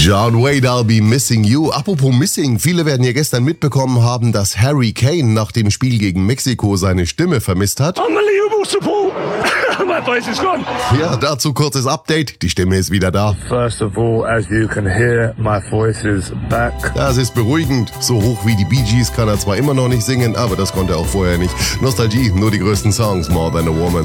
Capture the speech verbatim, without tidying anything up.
John Wayne, I'll be missing you. Apropos missing, viele werden ja gestern mitbekommen haben, dass Harry Kane nach dem Spiel gegen Mexiko seine Stimme vermisst hat. Unbelievable support. My voice is gone. Ja, dazu kurzes Update. Die Stimme ist wieder da. First of all, as you can hear, my voice is back. Das ist beruhigend. So hoch wie die Bee Gees kann er zwar immer noch nicht singen, aber das konnte er auch vorher nicht. Nostalgie, nur die größten Songs, More Than a Woman.